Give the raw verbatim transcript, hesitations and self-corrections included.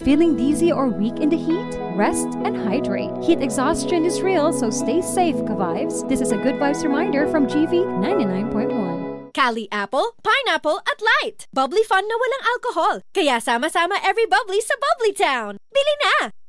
Feeling dizzy or weak in the heat? Rest and hydrate. Heat exhaustion is real, so stay safe, ka-vibes. This is a Good Vibes reminder from G V ninety-nine point one. Cali Apple, Pineapple at Light. Bubbly fun na walang alcohol. Kaya sama-sama every bubbly sa Bubbly Town. Bili na!